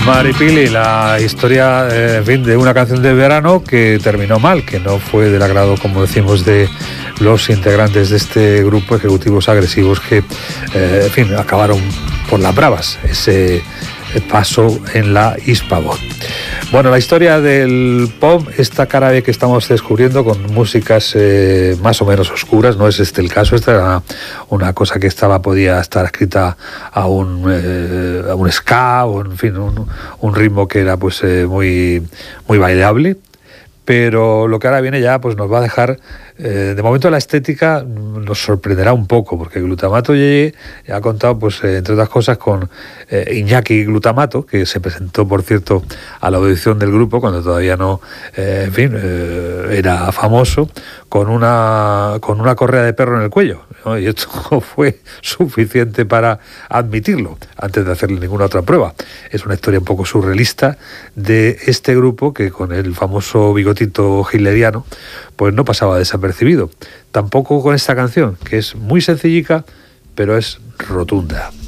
Maripili, la historia, en fin, de una canción de verano que terminó mal, que no fue del agrado, como decimos, de los integrantes de este grupo Ejecutivos Agresivos que, en fin, acabaron por las bravas ese paso en la Hispavoz. Bueno, la historia del pop, esta cara B que estamos descubriendo con músicas más o menos oscuras, no es este el caso, esta era una cosa que podía estar escrita a un ska, o en fin, un ritmo que era pues muy, muy bailable. Pero lo que ahora viene ya pues nos va a dejar, de momento la estética nos sorprenderá un poco, porque Glutamato Yeye ha contado, pues entre otras cosas, con Iñaki Glutamato, que se presentó, por cierto, a la audición del grupo cuando todavía no, en fin, era famoso, con una correa de perro en el cuello, ¿no? Y esto fue suficiente para admitirlo antes de hacerle ninguna otra prueba. Es una historia un poco surrealista de este grupo que, con el famoso bigotito hitleriano, pues no pasaba desapercibido. Tampoco con esta canción, que es muy sencillica, pero es rotunda.